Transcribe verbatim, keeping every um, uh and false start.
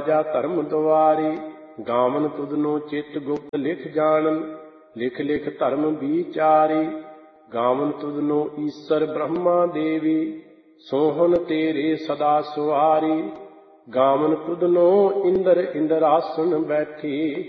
ਰਾਜਾ ਧਰਮ ਦੁਆਰੀ। ਗਾਵਨ ਤੁਧਨੋ ਚਿਤ ਗੁਪਤ ਲਿਖ ਜਾਣਨ, ਲਿਖ ਲਿਖ ਧਰਮ ਵਿਚਾਰੀ। ਗਾਵਨ ਤੁਧਨੋ ਈਸਰ ਬ੍ਰਹਮਾ ਦੇਵੀ, ਸੋਹਣ ਤੇਰੇ ਸਦਾ ਸੁਆਰੀ। ਗਾਵਨ ਤੁਧਨੋ ਇੰਦਰ ਇੰਦਰਾਸਨ ਬੈਠੀ,